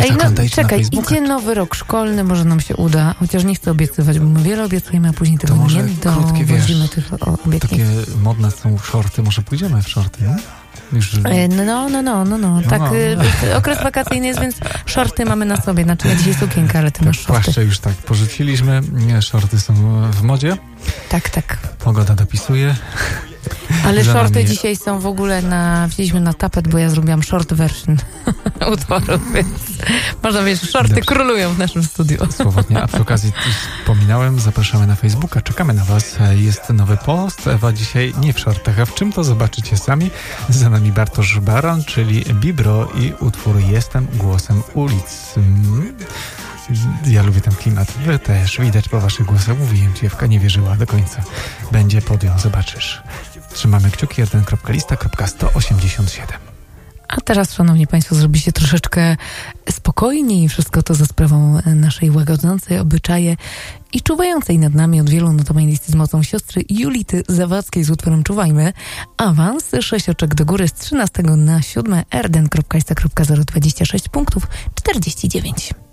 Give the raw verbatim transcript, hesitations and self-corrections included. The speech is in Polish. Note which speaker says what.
Speaker 1: Ej, no, czekaj,
Speaker 2: na
Speaker 1: idzie nowy rok szkolny, może nam się uda, chociaż nie chcę obiecywać, bo my wiele obiecujemy, a później tego nie dowozimy tych obietnic.
Speaker 2: Takie modne są shorty, może pójdziemy w shorty, nie? Już...
Speaker 1: No, no, no, no, no, no. Tak, no. Okres wakacyjny jest, więc shorty mamy na sobie. Znaczy ja dzisiaj sukienkę, ale ty
Speaker 2: tak,
Speaker 1: masz shorty.
Speaker 2: Płaszcze już tak porzuciliśmy, nie, shorty są w modzie.
Speaker 1: Tak, tak.
Speaker 2: Pogoda dopisuje.
Speaker 1: Ale shorty nami... dzisiaj są w ogóle na... Wzięliśmy na tapet, bo ja zrobiłam short version utworu, więc można wiedzieć, shorty Dobrze. Królują w naszym studiu.
Speaker 2: Słowotnie, a przy okazji wspominałem, zapraszamy na Facebooka, czekamy na was. Jest nowy post, Ewa dzisiaj nie w shortach, a w czym to zobaczycie sami. Za nami Bartosz Baran, czyli Bibro i utwór Jestem głosem ulic. Ja lubię ten klimat. Wy też, widać po waszych głosach. Mówiłem ci, Ewka nie wierzyła do końca. Będzie podium, zobaczysz. Trzymamy kciuki, jeden kropka lista kropka sto osiemdziesiąt siedem.
Speaker 1: A teraz, szanowni państwo, zrobi się troszeczkę spokojniej. Wszystko to za sprawą naszej łagodzącej obyczaje i czuwającej nad nami od wielu notowań listy z mocą siostry Julity Zawadzkiej z utworem Czuwajmy. Awans, sześć oczek do góry z trzynastego na siódme, r d n kropka lista kropka zero dwadzieścia sześć punktów czterdzieści dziewięć.